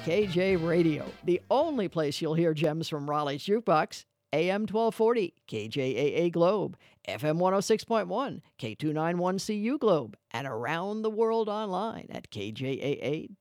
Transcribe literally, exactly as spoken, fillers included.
K J Radio, the only place you'll hear gems from Raleigh's Jukebox. A M twelve forty, K J A A Globe, F M one oh six point one, K two ninety-one C U Globe, and around the world online at K J A A